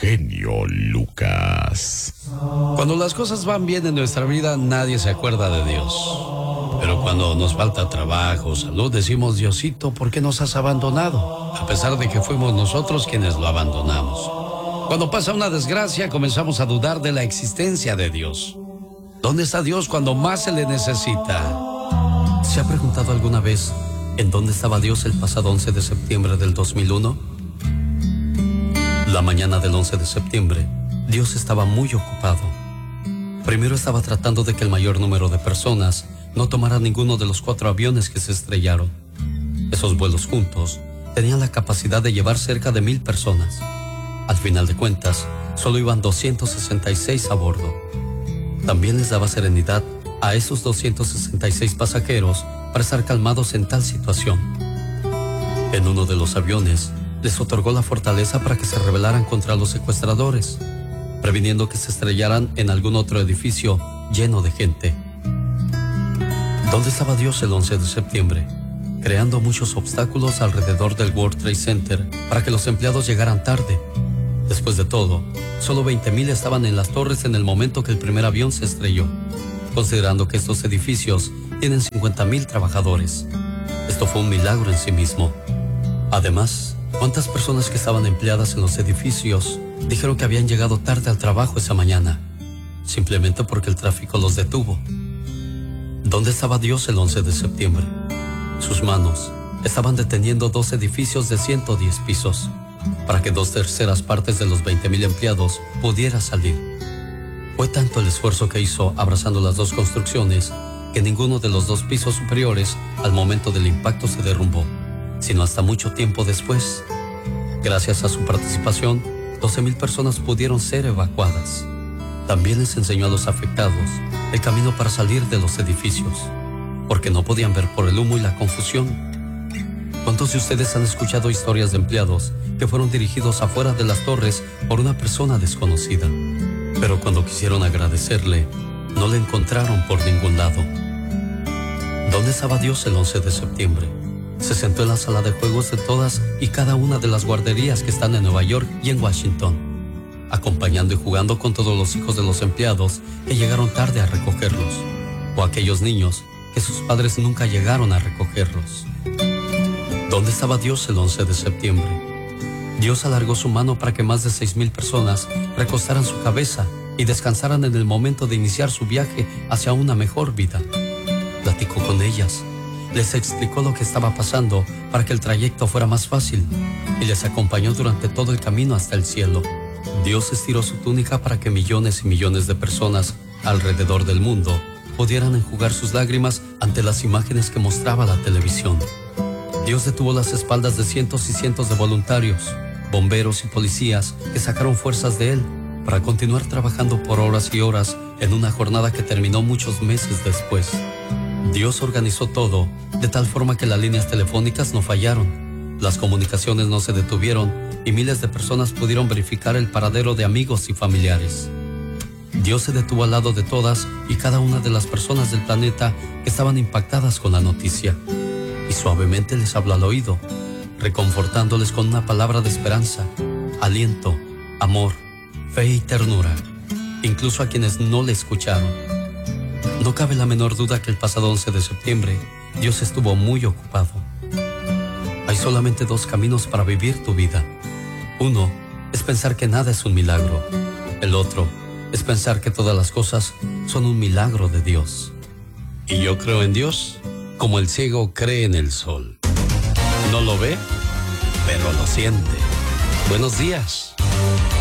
genio Lucas. Cuando las cosas van bien en nuestra vida, nadie se acuerda de Dios. Pero cuando nos falta trabajo, salud, decimos: Diosito, ¿por qué nos has abandonado? A pesar de que fuimos nosotros quienes lo abandonamos. Cuando pasa una desgracia, comenzamos a dudar de la existencia de Dios. ¿Dónde está Dios cuando más se le necesita? ¿Se ha preguntado alguna vez en dónde estaba Dios el pasado 11 de septiembre del 2001? La mañana del 11 de septiembre, Dios estaba muy ocupado. Primero estaba tratando de que el mayor número de personas no tomara ninguno de los 4 aviones que se estrellaron. Esos vuelos juntos tenían la capacidad de llevar cerca de 1000 personas. Al final de cuentas, solo iban 266 a bordo. También les daba serenidad a esos 266 pasajeros para estar calmados en tal situación. En uno de los aviones, les otorgó la fortaleza para que se rebelaran contra los secuestradores, previniendo que se estrellaran en algún otro edificio lleno de gente. ¿Dónde estaba Dios el 11 de septiembre? Creando muchos obstáculos alrededor del World Trade Center para que los empleados llegaran tarde. Después de todo, solo 20,000 estaban en las torres en el momento que el primer avión se estrelló, considerando que estos edificios tienen 50,000 trabajadores. Esto fue un milagro en sí mismo. Además, ¿cuántas personas que estaban empleadas en los edificios dijeron que habían llegado tarde al trabajo esa mañana, simplemente porque el tráfico los detuvo? ¿Dónde estaba Dios el 11 de septiembre? Sus manos estaban deteniendo 2 edificios de 110 pisos para que 2/3 partes de los 20,000 empleados pudiera salir. Fue tanto el esfuerzo que hizo abrazando las 2 construcciones que ninguno de los 2 pisos superiores al momento del impacto se derrumbó, sino hasta mucho tiempo después. Gracias a su participación, 12,000 personas pudieron ser evacuadas. También les enseñó a los afectados el camino para salir de los edificios, porque no podían ver por el humo y la confusión. ¿Cuántos de ustedes han escuchado historias de empleados que fueron dirigidos afuera de las torres por una persona desconocida? Pero cuando quisieron agradecerle, no le encontraron por ningún lado. ¿Dónde estaba Dios el 11 de septiembre? Se sentó en la sala de juegos de todas y cada una de las guarderías que están en Nueva York y en Washington, acompañando y jugando con todos los hijos de los empleados que llegaron tarde a recogerlos, o aquellos niños que sus padres nunca llegaron a recogerlos. ¿Dónde estaba Dios el 11 de septiembre? Dios alargó su mano para que más de 6,000 personas recostaran su cabeza y descansaran en el momento de iniciar su viaje hacia una mejor vida. Platicó con ellas, les explicó lo que estaba pasando para que el trayecto fuera más fácil y les acompañó durante todo el camino hasta el cielo. Dios estiró su túnica para que millones y millones de personas alrededor del mundo pudieran enjugar sus lágrimas ante las imágenes que mostraba la televisión. Dios detuvo las espaldas de cientos y cientos de voluntarios, bomberos y policías que sacaron fuerzas de él para continuar trabajando por horas y horas en una jornada que terminó muchos meses después. Dios organizó todo de tal forma que las líneas telefónicas no fallaron, las comunicaciones no se detuvieron y miles de personas pudieron verificar el paradero de amigos y familiares. Dios se detuvo al lado de todas y cada una de las personas del planeta que estaban impactadas con la noticia, y suavemente les habló al oído, reconfortándoles con una palabra de esperanza, aliento, amor, fe y ternura, incluso a quienes no le escucharon. No cabe la menor duda que el pasado 11 de septiembre, Dios estuvo muy ocupado. Hay solamente 2 caminos para vivir tu vida. Uno es pensar que nada es un milagro. El otro es pensar que todas las cosas son un milagro de Dios. Y yo creo en Dios como el ciego cree en el sol. No lo ve, pero lo siente. Buenos días.